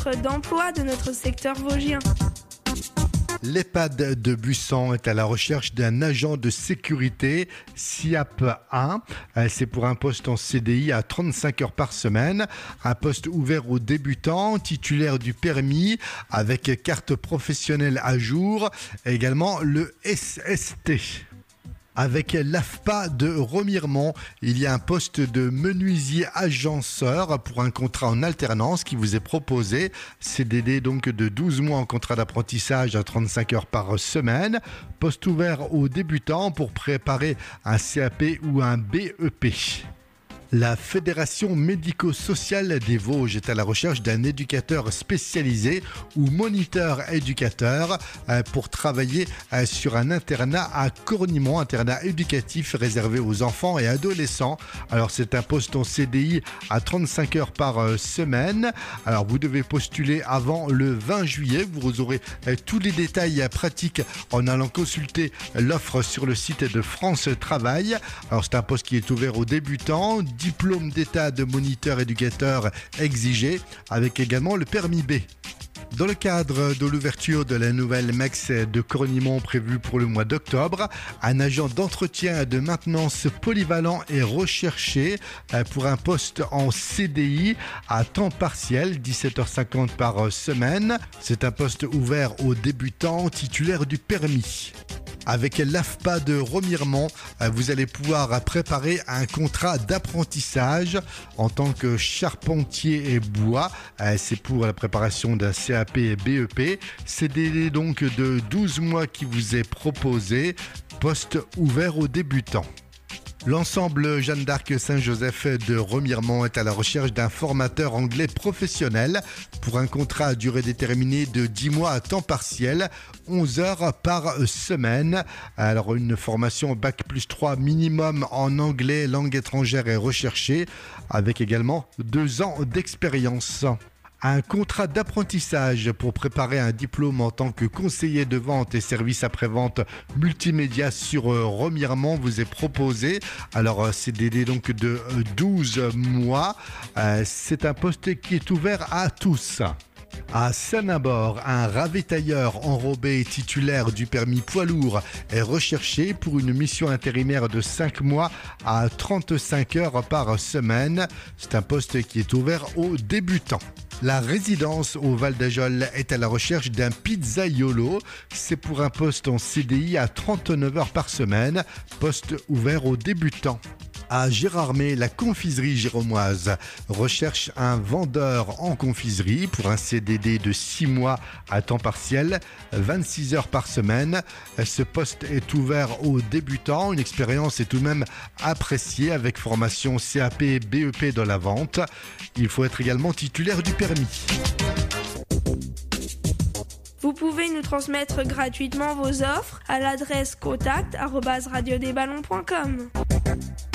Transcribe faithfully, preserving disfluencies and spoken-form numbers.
d'emploi de notre secteur vosgien. L'EHPAD de Bussan est à la recherche d'un agent de sécurité S I A P un. C'est pour un poste en C D I à trente-cinq heures par semaine. Un poste ouvert aux débutants, titulaire du permis, avec carte professionnelle à jour, et également le S S T. Avec l'A F P A de Remiremont, il y a un poste de menuisier agenceur pour un contrat en alternance qui vous est proposé. C D D donc de douze mois en contrat d'apprentissage à trente-cinq heures par semaine. Poste ouvert aux débutants pour préparer un C A P ou un B E P. La Fédération médico-sociale des Vosges est à la recherche d'un éducateur spécialisé ou moniteur éducateur pour travailler sur un internat à Cornimont, internat éducatif réservé aux enfants et adolescents. Alors c'est un poste en C D I à trente-cinq heures par semaine. Alors vous devez postuler avant le vingt juillet. Vous aurez tous les détails pratiques en allant consulter l'offre sur le site de France Travail. Alors c'est un poste qui est ouvert aux débutants. Diplôme d'état de moniteur éducateur exigé, avec également le permis B. Dans le cadre de l'ouverture de la nouvelle M E X de Cornimont prévue pour le mois d'octobre, un agent d'entretien et de maintenance polyvalent est recherché pour un poste en C D I à temps partiel, dix-sept heures cinquante par semaine. C'est un poste ouvert aux débutants titulaires du permis. Avec l'A F P A de Remiremont, vous allez pouvoir préparer un contrat d'apprentissage en tant que charpentier et bois. C'est pour la préparation d'un C A P et B E P. C D D donc de douze mois qui vous est proposé. Poste ouvert aux débutants. L'ensemble Jeanne d'Arc Saint-Joseph de Remiremont est à la recherche d'un formateur anglais professionnel pour un contrat à durée déterminée de dix mois à temps partiel, onze heures par semaine. Alors une formation bac plus trois minimum en anglais, langue étrangère est recherchée, avec également deux ans d'expérience. Un contrat d'apprentissage pour préparer un diplôme en tant que conseiller de vente et service après-vente multimédia sur Remiremont vous est proposé. Alors C D D donc de douze mois. C'est un poste qui est ouvert à tous. À Saint-Nabord, un ravitailleur enrobé titulaire du permis poids lourd est recherché pour une mission intérimaire de cinq mois à trente-cinq heures par semaine. C'est un poste qui est ouvert aux débutants. La résidence au Val d'Ajol est à la recherche d'un pizzaiolo. C'est pour un poste en C D I à trente-neuf heures par semaine. Poste ouvert aux débutants. À Gérardmer, la confiserie géromoise recherche un vendeur en confiserie pour un C D D de six mois à temps partiel, vingt-six heures par semaine. Ce poste est ouvert aux débutants. Une expérience est tout de même appréciée avec formation C A P et B E P dans la vente. Il faut être également titulaire du permis. Vous pouvez nous transmettre gratuitement vos offres à l'adresse contact arobase radio des ballons point com.